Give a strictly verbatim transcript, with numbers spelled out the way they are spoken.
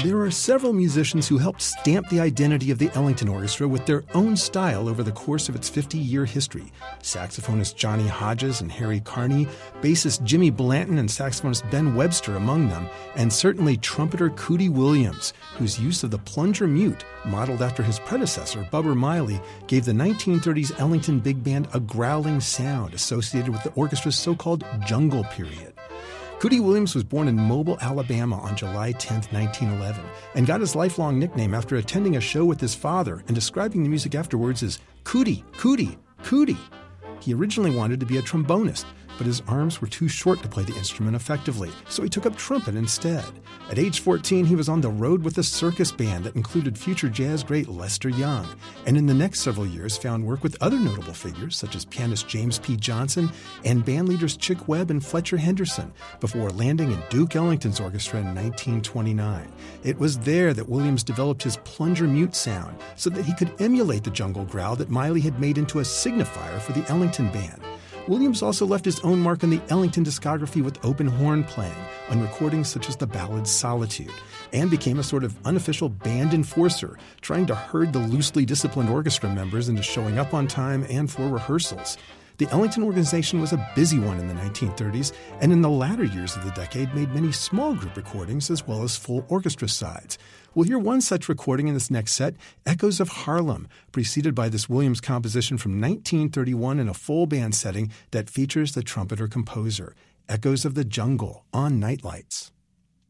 There are several musicians who helped stamp the identity of the Ellington Orchestra with their own style over the course of its fifty-year history. Saxophonist Johnny Hodges and Harry Carney, bassist Jimmy Blanton and saxophonist Ben Webster among them, and certainly trumpeter Cootie Williams, whose use of the plunger mute, modeled after his predecessor, Bubber Miley, gave the nineteen thirties Ellington Big Band a growling sound associated with the orchestra's so-called jungle period. Cootie Williams was born in Mobile, Alabama on July tenth, nineteen eleven, and got his lifelong nickname after attending a show with his father and describing the music afterwards as Cootie, Cootie, Cootie. He originally wanted to be a trombonist, but his arms were too short to play the instrument effectively, so he took up trumpet instead. At age fourteen, he was on the road with a circus band that included future jazz great Lester Young, and in the next several years found work with other notable figures such as pianist James P. Johnson and bandleaders Chick Webb and Fletcher Henderson, before landing in Duke Ellington's orchestra in nineteen twenty-nine. It was there that Williams developed his plunger mute sound so that he could emulate the jungle growl that Miley had made into a signifier for the Ellington Band. Williams also left his own mark on the Ellington discography with open horn playing on recordings such as the ballad Solitude, and became a sort of unofficial band enforcer, trying to herd the loosely disciplined orchestra members into showing up on time and for rehearsals. The Ellington organization was a busy one in the nineteen thirties, and in the latter years of the decade made many small group recordings as well as full orchestra sides. We'll hear one such recording in this next set, Echoes of Harlem, preceded by this Williams composition from nineteen thirty-one in a full band setting that features the trumpeter composer, Echoes of the Jungle on Nightlights.